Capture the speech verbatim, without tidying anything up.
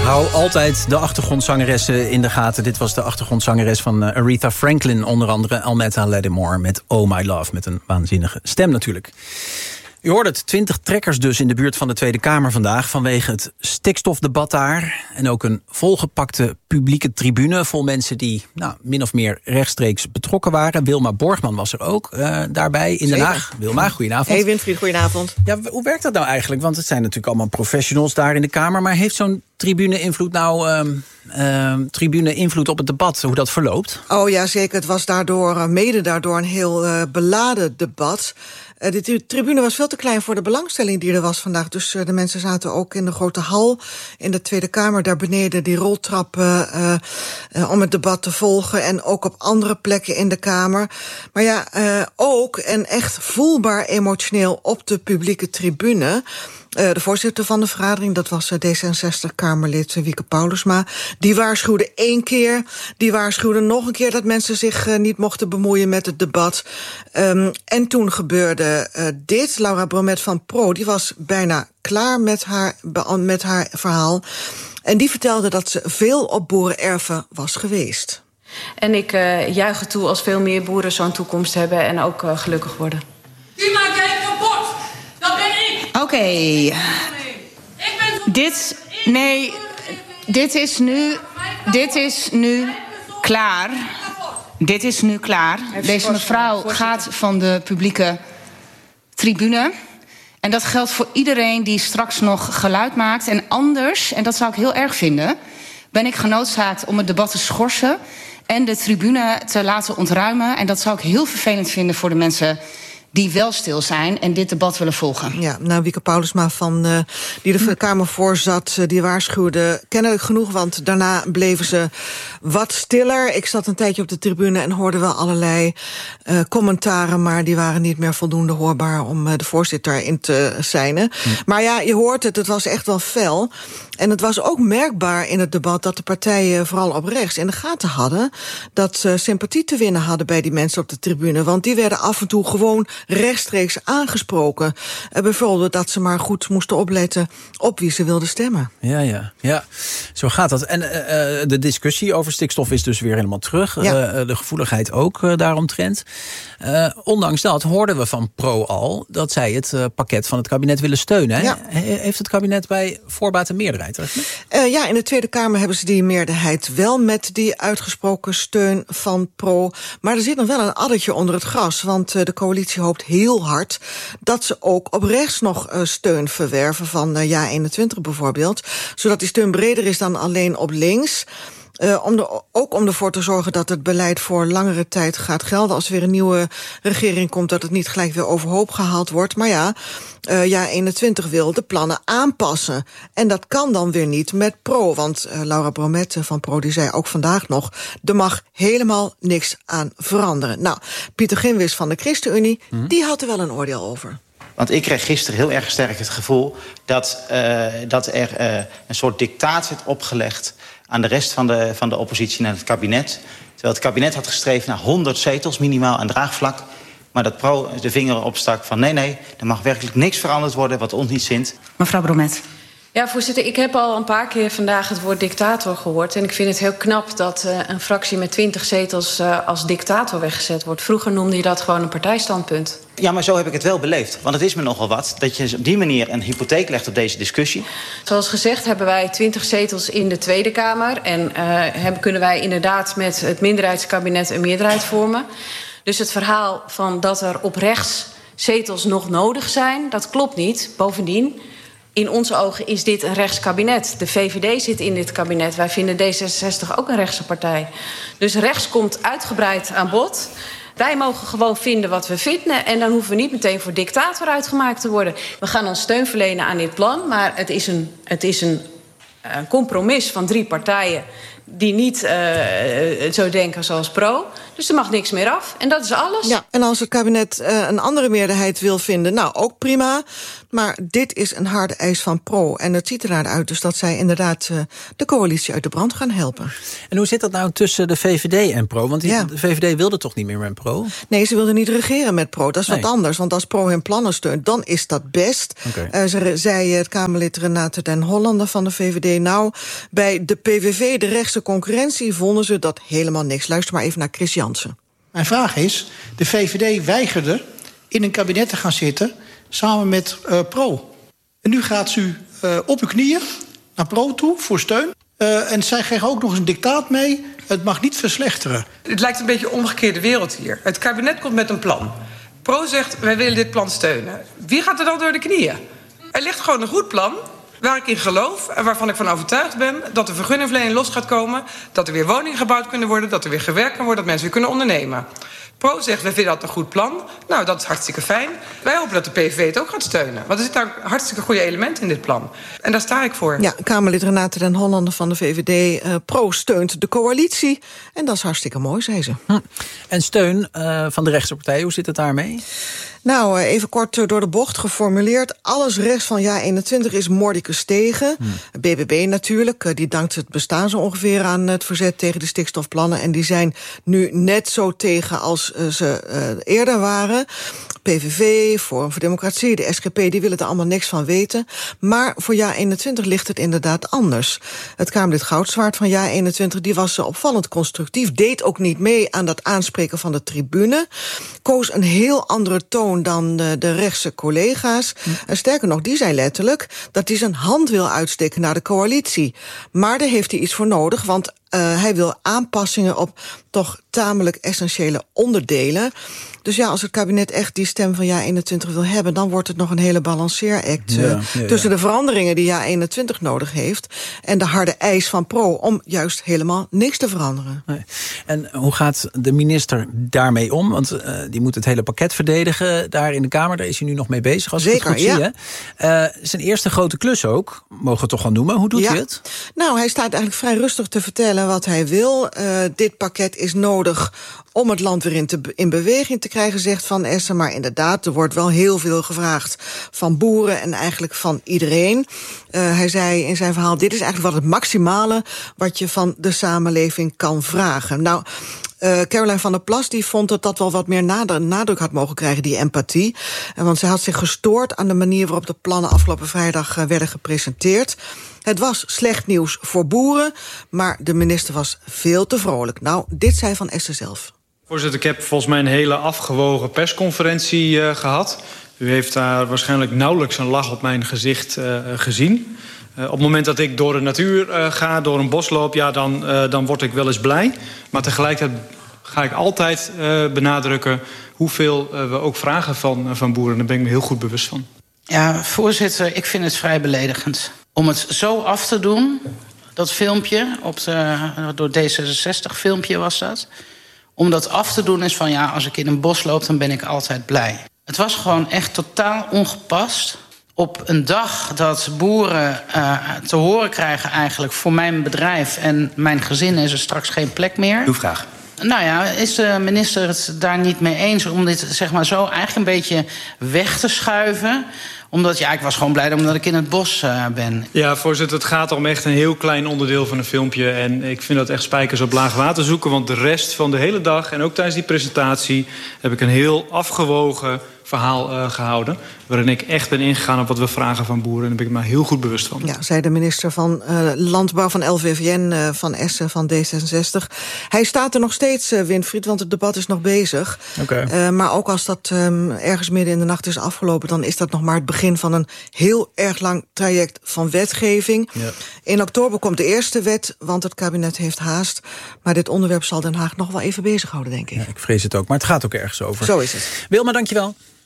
Hou altijd de achtergrondzangeressen in de gaten. Dit was de achtergrondzangeres van uh, Aretha Franklin, onder andere Almetta Lattimore met Oh My Love, met een waanzinnige stem natuurlijk. U hoort het, twintig trekkers dus in de buurt van de Tweede Kamer vandaag vanwege het stikstofdebat daar. En ook een volgepakte publieke tribune vol mensen die nou, min of meer rechtstreeks betrokken waren. Wilma Borgman was er ook uh, daarbij in Den Haag. Wilma, goedenavond. Hey Winfried, goedenavond. Ja, hoe werkt dat nou eigenlijk? Want het zijn natuurlijk allemaal professionals daar in de Kamer. Maar heeft zo'n tribune invloed nou um, um, tribune invloed op het debat, hoe dat verloopt? Oh ja, zeker. Het was daardoor, mede daardoor een heel uh, beladen debat. Uh, de tribune was veel te klein voor de belangstelling die er was vandaag. Dus uh, de mensen zaten ook in de grote hal in de Tweede Kamer. Daar beneden die roltrappen uh, uh, om het debat te volgen. En ook op andere plekken in de Kamer. Maar ja, uh, ook en echt voelbaar emotioneel op de publieke tribune. Uh, de voorzitter van de vergadering, dat was uh, D zesenzestig-Kamerlid uh, Wieke Paulusma. Die waarschuwde één keer, die waarschuwde nog een keer dat mensen zich uh, niet mochten bemoeien met het debat. Um, en toen gebeurde uh, dit. Laura Bromet van Pro, die was bijna klaar met haar, met haar verhaal. En die vertelde dat ze veel op boerenerven was geweest. En ik uh, juich het toe als veel meer boeren zo'n toekomst hebben en ook uh, gelukkig worden. Die maakt jij kapot! Dat ben ik! Oké. Okay. Dit, nee, dit is nu, dit is nu klaar. Dit is nu klaar. Deze mevrouw gaat van de publieke tribune. En dat geldt voor iedereen die straks nog geluid maakt. En anders, en dat zou ik heel erg vinden, ben ik genoodzaakt om het debat te schorsen en de tribune te laten ontruimen. En dat zou ik heel vervelend vinden voor de mensen die wel stil zijn en dit debat willen volgen. Ja, nou, Wieke Paulusma, van, uh, die de Kamer voorzat, uh, die waarschuwde kennelijk genoeg, want daarna bleven ze wat stiller. Ik zat een tijdje op de tribune en hoorde wel allerlei uh, commentaren, maar die waren niet meer voldoende hoorbaar om uh, de voorzitter in te seinen. Hm. Maar ja, je hoort het, het was echt wel fel. En het was ook merkbaar in het debat dat de partijen vooral op rechts in de gaten hadden dat ze sympathie te winnen hadden bij die mensen op de tribune. Want die werden af en toe gewoon rechtstreeks aangesproken. Uh, bijvoorbeeld dat ze maar goed moesten opletten op wie ze wilden stemmen. Ja, ja, ja. Zo gaat dat. En uh, de discussie over stikstof is dus weer helemaal terug. Ja. Uh, de gevoeligheid ook uh, daaromtrent. Uh, ondanks dat hoorden we van Pro al dat zij het uh, pakket van het kabinet willen steunen. Hè? Ja. He- heeft het kabinet bij voorbaat een meerderheid? Uh, ja, in de Tweede Kamer hebben ze die meerderheid wel met die uitgesproken steun van Pro. Maar er zit nog wel een addertje onder het gras, want uh, de coalitie hoopt heel hard dat ze ook op rechts nog uh, steun verwerven van uh, Ja eenentwintig bijvoorbeeld, zodat die steun breder is dan alleen op links. Uh, om de, ook om ervoor te zorgen dat het beleid voor langere tijd gaat gelden. Als er weer een nieuwe regering komt, dat het niet gelijk weer overhoop gehaald wordt. Maar ja, uh, Ja eenentwintig wil de plannen aanpassen. En dat kan dan weer niet met Pro. Want uh, Laura Bromet van Pro die zei ook vandaag nog, er mag helemaal niks aan veranderen. Nou, Pieter Gimwis van de ChristenUnie, mm-hmm. die had er wel een oordeel over. Want ik kreeg gisteren heel erg sterk het gevoel dat, uh, dat er uh, een soort dictaat werd opgelegd aan de rest van de, van de oppositie en het kabinet. Terwijl het kabinet had gestreefd naar honderd zetels minimaal aan draagvlak. Maar dat Pro de vinger opstak van nee, nee, er mag werkelijk niks veranderd worden wat ons niet zint. Mevrouw Bromet. Ja, voorzitter, ik heb al een paar keer vandaag het woord dictator gehoord. En ik vind het heel knap dat uh, een fractie met twintig zetels uh, als dictator weggezet wordt. Vroeger noemde je dat gewoon een partijstandpunt. Ja, maar zo heb ik het wel beleefd. Want het is me nogal wat dat je op die manier een hypotheek legt op deze discussie. Zoals gezegd hebben wij twintig zetels in de Tweede Kamer. En uh, hebben, kunnen wij inderdaad met het minderheidskabinet een meerderheid vormen. Dus het verhaal van dat er op rechts zetels nog nodig zijn, dat klopt niet. Bovendien, in onze ogen is dit een rechtskabinet. De V V D zit in dit kabinet. Wij vinden D zesenzestig ook een rechtse partij. Dus rechts komt uitgebreid aan bod. Wij mogen gewoon vinden wat we vinden. En dan hoeven we niet meteen voor dictator uitgemaakt te worden. We gaan ons steun verlenen aan dit plan. Maar het is een, het is een, een compromis van drie partijen die niet uh, zo denken zoals Pro. Dus er mag niks meer af. En dat is alles. Ja, en als het kabinet uh, een andere meerderheid wil vinden, nou, ook prima. Maar dit is een harde eis van Pro. En het ziet er naar uit dus dat zij inderdaad uh, de coalitie uit de brand gaan helpen. En hoe zit dat nou tussen de V V D en Pro? Want die, ja. de V V D wilde toch niet meer met Pro? Nee, ze wilden niet regeren met Pro. Dat is nee. wat anders. Want als Pro hun plannen steunt, dan is dat best. Okay. Uh, ze zei het Kamerlid Renate den Hollander van de V V D. Nou, bij de P V V, de rechtse concurrentie, vonden ze dat helemaal niks. Luister maar even naar Chris Jansen. Mijn vraag is, de V V D weigerde in een kabinet te gaan zitten samen met uh, Pro. En nu gaat u uh, op uw knieën naar Pro toe voor steun. Uh, en zij kregen ook nog eens een dictaat mee. Het mag niet verslechteren. Het lijkt een beetje een omgekeerde wereld hier. Het kabinet komt met een plan. Pro zegt, wij willen dit plan steunen. Wie gaat er dan door de knieën? Er ligt gewoon een goed plan waar ik in geloof en waarvan ik van overtuigd ben dat de vergunningverlening los gaat komen, dat er weer woningen gebouwd kunnen worden, dat er weer gewerkt kan worden, dat mensen weer kunnen ondernemen. Pro zegt, wij vinden dat een goed plan. Nou, dat is hartstikke fijn. Wij hopen dat de P V V het ook gaat steunen. Want er zit daar hartstikke goede elementen in dit plan. En daar sta ik voor. Ja, Kamerlid Renate den Hollander van de V V D. Uh, Pro steunt de coalitie. En dat is hartstikke mooi, zei ze. Hm. En steun uh, van de rechtse partij, hoe zit het daarmee? Nou, even kort door de bocht geformuleerd. Alles rechts van Ja eenentwintig is mordicus tegen. Hmm. B B B natuurlijk, die dankt het bestaan zo ongeveer aan het verzet tegen de stikstofplannen. En die zijn nu net zo tegen als ze uh, eerder waren. P V V, Forum voor Democratie, de S G P, die willen er allemaal niks van weten. Maar voor Ja eenentwintig ligt het inderdaad anders. Het Kamerlid Goudswaard van Ja eenentwintig, die was opvallend constructief. Deed ook niet mee aan dat aanspreken van de tribune. Koos een heel andere toon dan de, de rechtse collega's. Hm. En sterker nog, die zei letterlijk dat hij zijn hand wil uitsteken naar de coalitie. Maar daar heeft hij iets voor nodig, want uh, hij wil aanpassingen op toch tamelijk essentiële onderdelen. Dus ja, als het kabinet echt die stem van Ja eenentwintig wil hebben, dan wordt het nog een hele balanceeract ja, ja, ja. tussen de veranderingen die Ja eenentwintig nodig heeft en de harde eis van Pro om juist helemaal niks te veranderen. Nee. En hoe gaat de minister daarmee om? Want uh, die moet het hele pakket verdedigen daar in de Kamer. Daar is hij nu nog mee bezig, als Zeker, ik het goed ja. zie. Hè? Uh, zijn eerste grote klus ook, mogen we het toch wel noemen. Hoe doet ja. hij het? Nou, hij staat eigenlijk vrij rustig te vertellen wat hij wil. Uh, dit pakket is nodig om het land weer in, te, in beweging te krijgen, zegt Van Essen. Maar inderdaad, er wordt wel heel veel gevraagd van boeren en eigenlijk van iedereen. Uh, hij zei in zijn verhaal, dit is eigenlijk wat het maximale wat je van de samenleving kan vragen. Nou, Uh, Caroline van der Plas die vond dat dat wel wat meer nadruk had mogen krijgen, die empathie. Uh, want ze had zich gestoord aan de manier waarop de plannen afgelopen vrijdag uh, werden gepresenteerd. Het was slecht nieuws voor boeren, maar de minister was veel te vrolijk. Nou, dit zei Van Essen zelf. Voorzitter, ik heb volgens mij een hele afgewogen persconferentie uh, gehad. U heeft daar waarschijnlijk nauwelijks een lach op mijn gezicht uh, gezien. Uh, op het moment dat ik door de natuur uh, ga, door een bos loop, ja, dan, uh, dan word ik wel eens blij. Maar tegelijkertijd ga ik altijd uh, benadrukken hoeveel uh, we ook vragen van, uh, van boeren. Daar ben ik me heel goed bewust van. Ja, voorzitter, ik vind het vrij beledigend. Om het zo af te doen, dat filmpje, op de, door D zesenzestig filmpje was dat. Om dat af te doen is van, ja, als ik in een bos loop, dan ben ik altijd blij. Het was gewoon echt totaal ongepast. Op een dag dat boeren uh, te horen krijgen eigenlijk, voor mijn bedrijf en mijn gezin is er straks geen plek meer. Uw vraag. Nou ja, is de minister het daar niet mee eens om dit zeg maar zo eigenlijk een beetje weg te schuiven? Omdat, ja, ik was gewoon blij omdat ik in het bos uh, ben. Ja, voorzitter, het gaat om echt een heel klein onderdeel van een filmpje. En ik vind dat echt spijkers op laag water zoeken. Want de rest van de hele dag en ook tijdens die presentatie heb ik een heel afgewogen verhaal uh, gehouden. Waarin ik echt ben ingegaan op wat we vragen van boeren. En daar ben ik me heel goed bewust van. Ja, zei de minister van uh, Landbouw van L V V N, uh, Van Essen van D zesenzestig. Hij staat er nog steeds, uh, Winfried, want het debat is nog bezig. Okay. Uh, maar ook als dat um, ergens midden in de nacht is afgelopen, dan is dat nog maar het begin van een heel erg lang traject van wetgeving. Ja. In oktober komt de eerste wet, want het kabinet heeft haast. Maar dit onderwerp zal Den Haag nog wel even bezighouden, denk ik. Ja, ik vrees het ook, maar het gaat ook ergens over. Zo is het. Wilma, dankjewel.